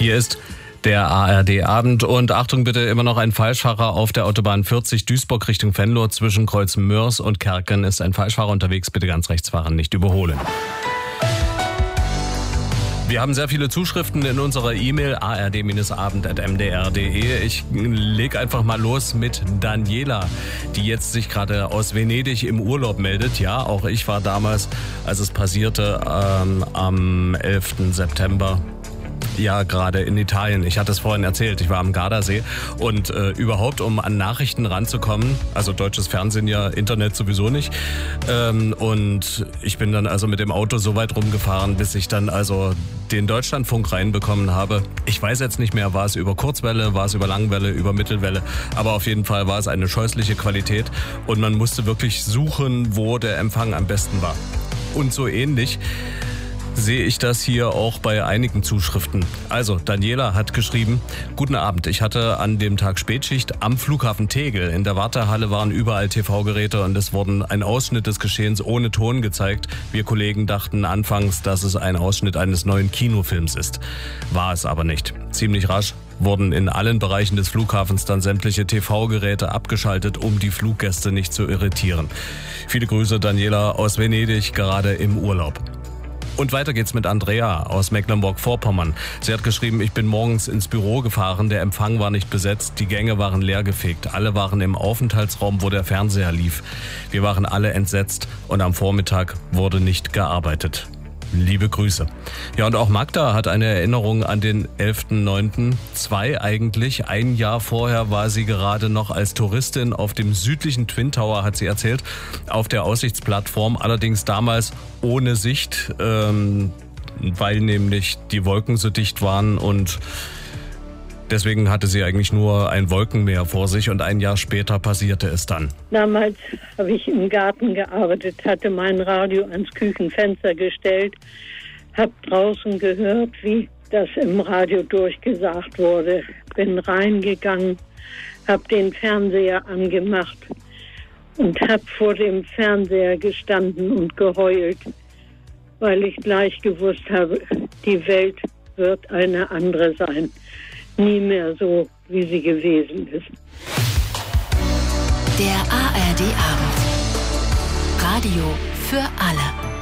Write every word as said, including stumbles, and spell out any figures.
Hier ist der A R D-Abend und Achtung bitte, immer noch ein Falschfahrer auf der Autobahn vierzig Duisburg Richtung Venlo. Zwischen Kreuz Mörs und Kerken ist ein Falschfahrer unterwegs. Bitte ganz rechts fahren, nicht überholen. Wir haben sehr viele Zuschriften in unserer E-Mail a r d abend at m d r punkt d e. Ich leg einfach mal los mit Daniela, die jetzt sich gerade aus Venedig im Urlaub meldet. Ja, auch ich war damals, als es passierte, ähm, am elften September. Ja, gerade in Italien. Ich hatte es vorhin erzählt, ich war am Gardasee und äh, überhaupt, um an Nachrichten ranzukommen, also deutsches Fernsehen ja, Internet sowieso nicht, ähm, und ich bin dann also mit dem Auto so weit rumgefahren, bis ich dann also den Deutschlandfunk reinbekommen habe. Ich weiß jetzt nicht mehr, war es über Kurzwelle, war es über Langwelle, über Mittelwelle, aber auf jeden Fall war es eine scheußliche Qualität und man musste wirklich suchen, wo der Empfang am besten war. Und so ähnlich sehe ich das hier auch bei einigen Zuschriften. Also, Daniela hat geschrieben: Guten Abend, ich hatte an dem Tag Spätschicht am Flughafen Tegel. In der Wartehalle waren überall T V-Geräte und es wurden ein Ausschnitt des Geschehens ohne Ton gezeigt. Wir Kollegen dachten anfangs, dass es ein Ausschnitt eines neuen Kinofilms ist. War es aber nicht. Ziemlich rasch wurden in allen Bereichen des Flughafens dann sämtliche T V-Geräte abgeschaltet, um die Fluggäste nicht zu irritieren. Viele Grüße, Daniela aus Venedig, gerade im Urlaub. Und weiter geht's mit Andrea aus Mecklenburg-Vorpommern. Sie hat geschrieben: Ich bin morgens ins Büro gefahren, der Empfang war nicht besetzt, die Gänge waren leergefegt, alle waren im Aufenthaltsraum, wo der Fernseher lief. Wir waren alle entsetzt und am Vormittag wurde nicht gearbeitet. Liebe Grüße. Ja, und auch Magda hat eine Erinnerung an den elften neunten Zwei eigentlich. Ein Jahr vorher war sie gerade noch als Touristin auf dem südlichen Twin Tower, hat sie erzählt, auf der Aussichtsplattform. Allerdings damals ohne Sicht, ähm, weil nämlich die Wolken so dicht waren und deswegen hatte sie eigentlich nur ein Wolkenmeer vor sich und ein Jahr später passierte es dann. Damals habe ich im Garten gearbeitet, hatte mein Radio ans Küchenfenster gestellt, habe draußen gehört, wie das im Radio durchgesagt wurde. Bin reingegangen, habe den Fernseher angemacht und habe vor dem Fernseher gestanden und geheult, weil ich gleich gewusst habe, die Welt wird eine andere sein. Nie mehr so, wie sie gewesen ist. Der A R D-Abend. Radio für alle.